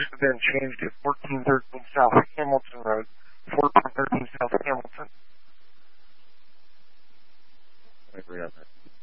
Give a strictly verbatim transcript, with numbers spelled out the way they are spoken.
then changed to fourteen thirteen South Hamilton Road, fourteen thirteen South Hamilton. I agree on that.